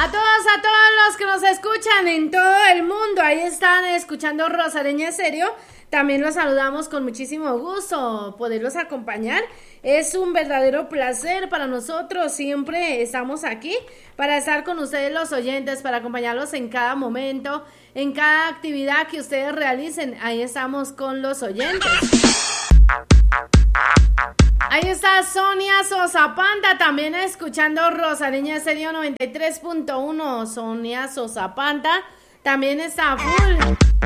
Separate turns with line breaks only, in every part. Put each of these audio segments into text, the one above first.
A todos los que nos escuchan en todo el mundo, ahí están escuchando Rosareña Estéreo. También los saludamos con muchísimo gusto poderlos acompañar. Es un verdadero placer para nosotros. Siempre estamos aquí para estar con ustedes los oyentes, para acompañarlos en cada momento, en cada actividad que ustedes realicen. Ahí estamos con los oyentes. Ahí está Sonia Sosa Panta, también escuchando Rosareña Estéreo 93.1. Sonia Sosa Panta también está full.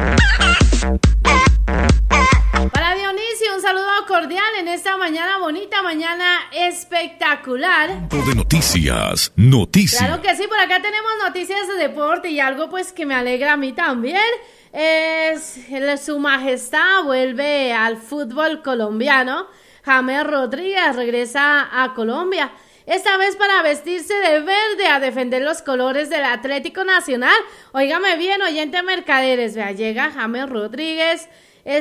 Para Dionisio, un saludo cordial en esta mañana bonita, mañana espectacular.
De noticias.
Claro que sí, por acá tenemos noticias de deporte y algo pues que me alegra a mí también. Su majestad vuelve al fútbol colombiano. James Rodríguez regresa a Colombia, esta vez para vestirse de verde a defender los colores del Atlético Nacional. Óigame bien, oyente Mercaderes, vea, llega James Rodríguez,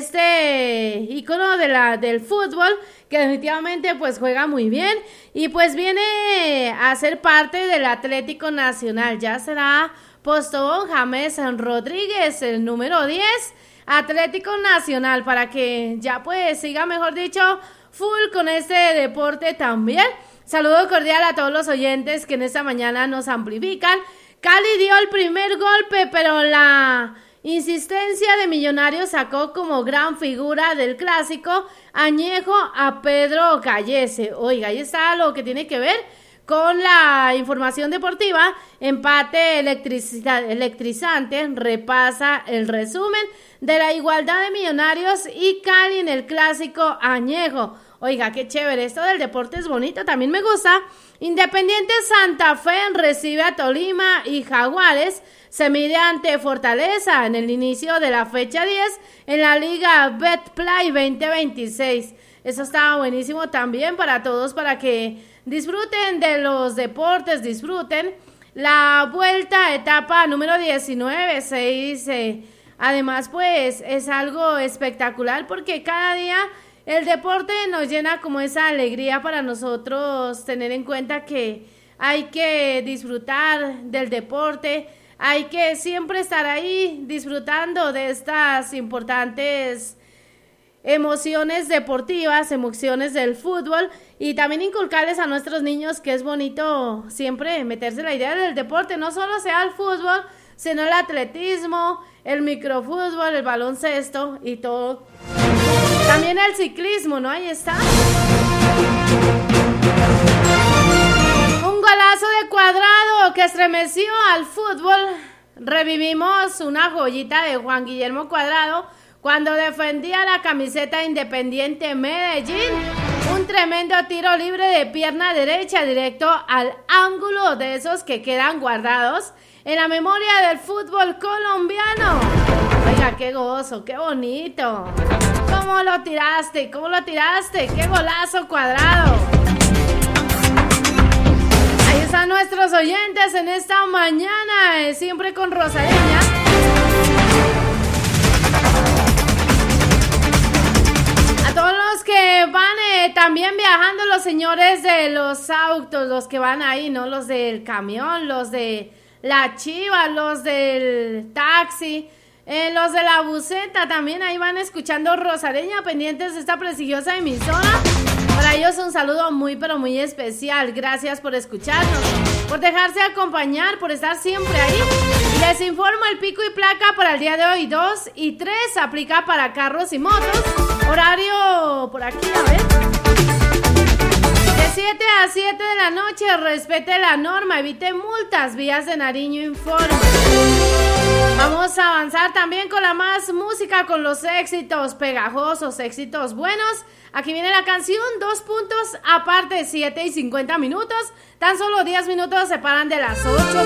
este ícono del fútbol, que definitivamente pues juega muy bien y pues viene a ser parte del Atlético Nacional. Ya será postobón James Rodríguez, el número 10, Atlético Nacional, para que ya pues siga, mejor dicho, full con este deporte también. Saludo cordial a todos los oyentes que en esta mañana nos amplifican. Cali dio el primer golpe, pero la insistencia de Millonarios sacó como gran figura del clásico añejo a Pedro Gallese. Oiga, ahí está lo que tiene que ver con la información deportiva. Empate electrizante, repasa el resumen de la igualdad de Millonarios y Cali en el clásico añejo. Oiga, qué chévere, esto del deporte es bonito, también me gusta. Independiente Santa Fe recibe a Tolima y Jaguares se mide ante Fortaleza en el inicio de la fecha 10 en la Liga Betplay 2026. Eso está buenísimo también para todos, para que disfruten de los deportes, disfruten la vuelta, etapa número 19, se dice. Además, pues, es algo espectacular porque cada día el deporte nos llena como esa alegría para nosotros, tener en cuenta que hay que disfrutar del deporte, hay que siempre estar ahí disfrutando de estas importantes emociones deportivas, emociones del fútbol, y también inculcarles a nuestros niños que es bonito siempre meterse la idea del deporte, no solo sea el fútbol, sino el atletismo, el microfútbol, el baloncesto y todo. También el ciclismo, ¿no? Ahí está. Un golazo de Cuadrado que estremeció al fútbol. Revivimos una joyita de Juan Guillermo Cuadrado cuando defendía la camiseta Independiente Medellín. Un tremendo tiro libre de pierna derecha directo al ángulo, de esos que quedan guardados en la memoria del fútbol colombiano. Oiga, qué gozo, qué bonito. ¿Cómo lo tiraste? ¿Cómo lo tiraste? ¡Qué golazo, Cuadrado! Ahí están nuestros oyentes en esta mañana, siempre con Rosareña. A todos los que van también viajando, los señores de los autos, los que van ahí, ¿no? Los del camión, los de la chiva, los del taxi, los de la buseta, también ahí van escuchando Rosareña, pendientes de esta prestigiosa emisora. Para ellos un saludo muy pero muy especial. Gracias por escucharnos, por dejarse acompañar, por estar siempre ahí. Les informo el pico y placa para el día de hoy 2 y 3, aplica para carros y motos. Horario por aquí, a ver, de 7 a 7 de la noche. Respete la norma, evite multas. Vías de Nariño informa. Vamos a avanzar también con la más música, con los éxitos pegajosos, éxitos buenos. Aquí viene la canción, 2 puntos aparte, 7 y 50 minutos. Tan solo 10 minutos separan de las 8